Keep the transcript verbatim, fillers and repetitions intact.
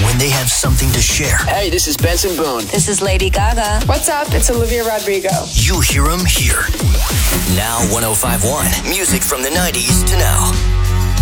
when they have something to share. Hey, this is Benson Boone. This is Lady Gaga. What's up? It's Olivia Rodrigo. You hear them here. Now one oh five point one. Music from the nineties to now.